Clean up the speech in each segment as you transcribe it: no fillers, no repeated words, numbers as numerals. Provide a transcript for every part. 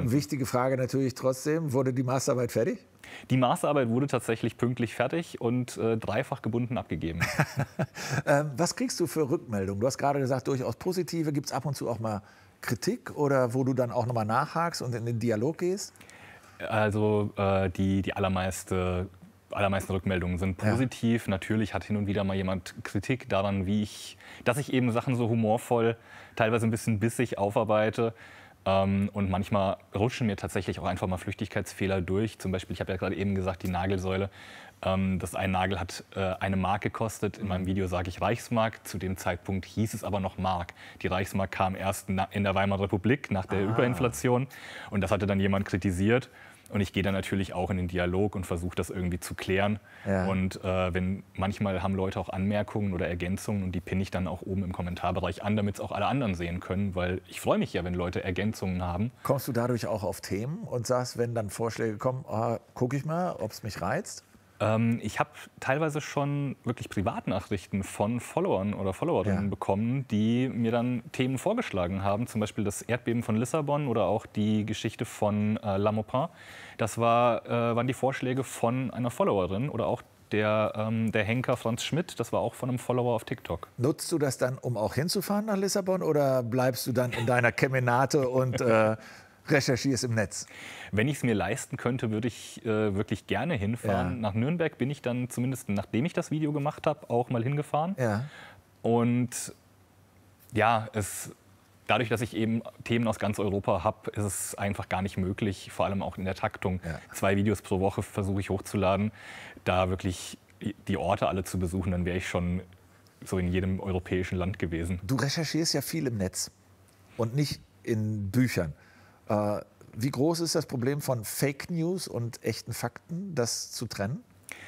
Und wichtige Frage natürlich trotzdem, wurde die Masterarbeit fertig? Die Masterarbeit wurde tatsächlich pünktlich fertig und dreifach gebunden abgegeben. Was kriegst du für Rückmeldungen? Du hast gerade gesagt, durchaus positive. Gibt es ab und zu auch mal Kritik oder wo du dann auch nochmal nachhakst und in den Dialog gehst? Also die allermeisten Rückmeldungen sind positiv. Ja. Natürlich hat hin und wieder mal jemand Kritik daran, dass ich eben Sachen so humorvoll, teilweise ein bisschen bissig aufarbeite. Und manchmal rutschen mir tatsächlich auch einfach mal Flüchtigkeitsfehler durch. Zum Beispiel, ich habe ja gerade eben gesagt, die Nagelsäule. Ein Nagel hat eine Mark gekostet. In meinem Video sage ich Reichsmark. Zu dem Zeitpunkt hieß es aber noch Mark. Die Reichsmark kam erst in der Weimarer Republik nach der Überinflation. Und das hatte dann jemand kritisiert. Und ich gehe dann natürlich auch in den Dialog und versuche das irgendwie zu klären. Ja. Und manchmal haben Leute auch Anmerkungen oder Ergänzungen und die pinne ich dann auch oben im Kommentarbereich an, damit es auch alle anderen sehen können. Weil ich freue mich ja, wenn Leute Ergänzungen haben. Kommst du dadurch auch auf Themen und sagst, wenn dann Vorschläge kommen, gucke ich mal, ob es mich reizt? Ich habe teilweise schon wirklich Privatnachrichten von Followern oder Followerinnen bekommen, die mir dann Themen vorgeschlagen haben. Zum Beispiel das Erdbeben von Lissabon oder auch die Geschichte von La Maupin. Das waren die Vorschläge von einer Followerin oder auch der Henker Franz Schmidt, das war auch von einem Follower auf TikTok. Nutzt du das dann, um auch hinzufahren nach Lissabon oder bleibst du dann in deiner Kemenate und recherchierst im Netz? Wenn ich es mir leisten könnte, würde ich wirklich gerne hinfahren. Ja. Nach Nürnberg bin ich dann zumindest, nachdem ich das Video gemacht habe, auch mal hingefahren. Ja. Und ja, dadurch, dass ich eben Themen aus ganz Europa habe, ist es einfach gar nicht möglich, vor allem auch in der Taktung. Ja. 2 Videos pro Woche versuche ich hochzuladen, da wirklich die Orte alle zu besuchen, dann wäre ich schon so in jedem europäischen Land gewesen. Du recherchierst ja viel im Netz und nicht in Büchern. Wie groß ist das Problem von Fake News und echten Fakten, das zu trennen?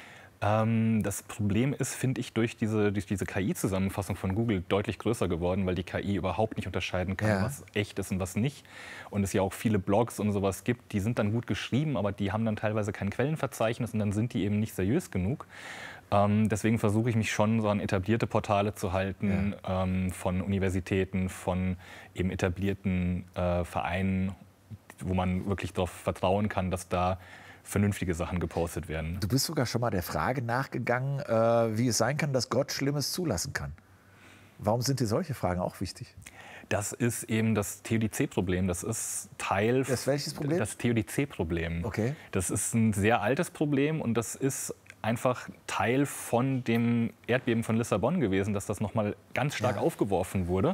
Das Problem ist, finde ich, durch diese KI-Zusammenfassung von Google deutlich größer geworden, weil die KI überhaupt nicht unterscheiden kann, was echt ist und was nicht. Und es ja auch viele Blogs und sowas gibt, die sind dann gut geschrieben, aber die haben dann teilweise kein Quellenverzeichnis und dann sind die eben nicht seriös genug. Deswegen versuche ich mich schon so an etablierte Portale zu halten, von Universitäten, von eben etablierten Vereinen, wo man wirklich darauf vertrauen kann, dass da vernünftige Sachen gepostet werden. Du bist sogar schon mal der Frage nachgegangen, wie es sein kann, dass Gott Schlimmes zulassen kann. Warum sind dir solche Fragen auch wichtig? Das ist eben das Theodizee-Problem. Das ist Teil... Welches Problem? Das Theodizee-Problem. Okay. Das ist ein sehr altes Problem und das ist einfach Teil von dem Erdbeben von Lissabon gewesen, dass das nochmal ganz stark aufgeworfen wurde.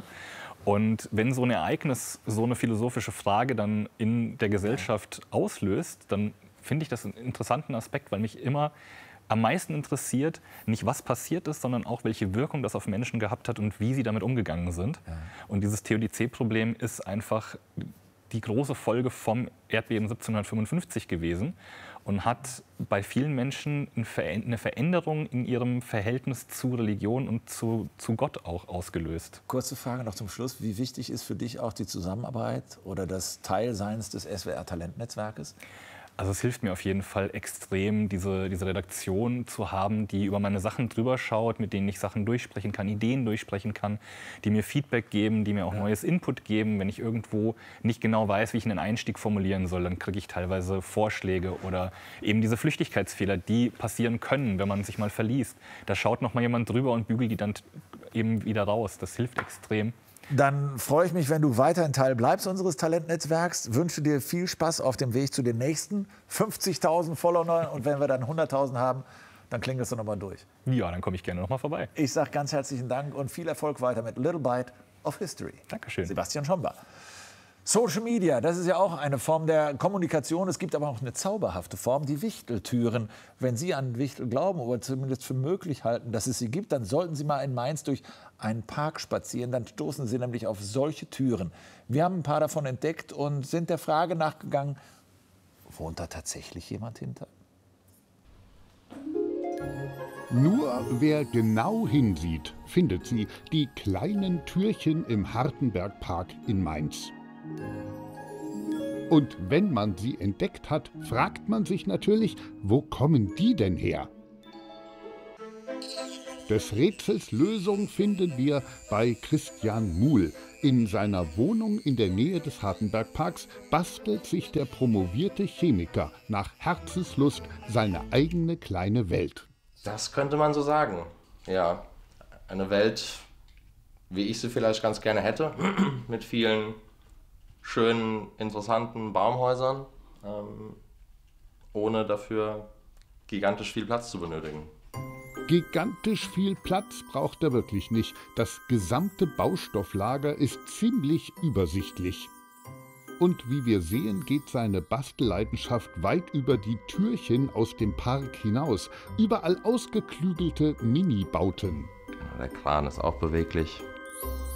Und wenn so ein Ereignis so eine philosophische Frage dann in der Gesellschaft auslöst, dann finde ich das einen interessanten Aspekt, weil mich immer am meisten interessiert, nicht was passiert ist, sondern auch welche Wirkung das auf Menschen gehabt hat und wie sie damit umgegangen sind. Ja. Und dieses Theodizee-Problem ist einfach die große Folge vom Erdbeben 1755 gewesen und hat bei vielen Menschen eine Veränderung in ihrem Verhältnis zu Religion und zu Gott auch ausgelöst. Kurze Frage noch zum Schluss. Wie wichtig ist für dich auch die Zusammenarbeit oder das Teilseins des SWR-Talentnetzwerkes? Also es hilft mir auf jeden Fall extrem, diese Redaktion zu haben, die über meine Sachen drüber schaut, mit denen ich Sachen durchsprechen kann, Ideen durchsprechen kann, die mir Feedback geben, die mir auch neues Input geben. Wenn ich irgendwo nicht genau weiß, wie ich einen Einstieg formulieren soll, dann kriege ich teilweise Vorschläge oder eben diese Flüchtigkeitsfehler, die passieren können, wenn man sich mal verliest. Da schaut noch mal jemand drüber und bügelt die dann eben wieder raus. Das hilft extrem. Dann freue ich mich, wenn du weiterhin Teil bleibst unseres Talentnetzwerks. Wünsche dir viel Spaß auf dem Weg zu den nächsten 50.000 Followern. Und wenn wir dann 100.000 haben, dann klingelst du noch mal durch. Ja, dann komme ich gerne noch mal vorbei. Ich sage ganz herzlichen Dank und viel Erfolg weiter mit Little Bite of History. Dankeschön. Sebastian Schomba. Social Media, das ist ja auch eine Form der Kommunikation. Es gibt aber auch eine zauberhafte Form, die Wichteltüren. Wenn Sie an Wichtel glauben oder zumindest für möglich halten, dass es sie gibt, dann sollten Sie mal in Mainz durch einen Park spazieren. Dann stoßen Sie nämlich auf solche Türen. Wir haben ein paar davon entdeckt und sind der Frage nachgegangen, wohnt da tatsächlich jemand hinter? Nur wer genau hinsieht, findet sie, die kleinen Türchen im Hartenbergpark in Mainz. Und wenn man sie entdeckt hat, fragt man sich natürlich, wo kommen die denn her? Des Rätsels Lösung finden wir bei Christian Muhl. In seiner Wohnung in der Nähe des Hartenbergparks bastelt sich der promovierte Chemiker nach Herzenslust seine eigene kleine Welt. Das könnte man so sagen. Ja, eine Welt, wie ich sie vielleicht ganz gerne hätte, mit vielen schönen, interessanten Baumhäusern, ohne dafür gigantisch viel Platz zu benötigen. Gigantisch viel Platz braucht er wirklich nicht. Das gesamte Baustofflager ist ziemlich übersichtlich. Und wie wir sehen, geht seine Bastelleidenschaft weit über die Türchen aus dem Park hinaus. Überall ausgeklügelte Mini-Bauten. Der Kran ist auch beweglich.